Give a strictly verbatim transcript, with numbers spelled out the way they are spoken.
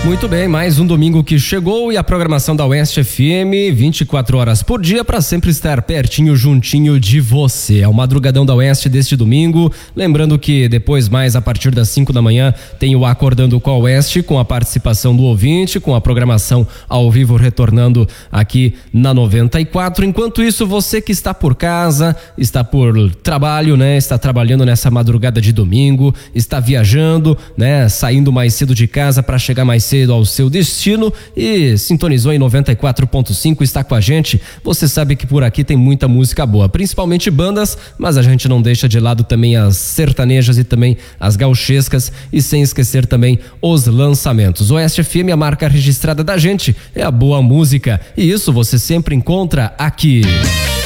Muito bem, mais um domingo que chegou e a programação da Oeste F M, vinte e quatro horas por dia, para sempre estar pertinho, juntinho de você. É o Madrugadão da Oeste deste domingo. Lembrando que depois, mais a partir das cinco da manhã, tem o Acordando com a Oeste, com a participação do ouvinte, com a programação ao vivo retornando aqui na noventa e quatro. Enquanto isso, você que está por casa, está por trabalho, né? Está trabalhando nessa madrugada de domingo, está viajando, né? Saindo mais cedo de casa para chegar mais cedo ao seu destino e sintonizou em noventa e quatro ponto cinco, está com a gente. Você sabe que por aqui tem muita música boa, principalmente bandas, mas a gente não deixa de lado também as sertanejas e também as gauchescas, e sem esquecer também os lançamentos. Oeste F M, a marca registrada da gente, é a boa música, e isso você sempre encontra aqui.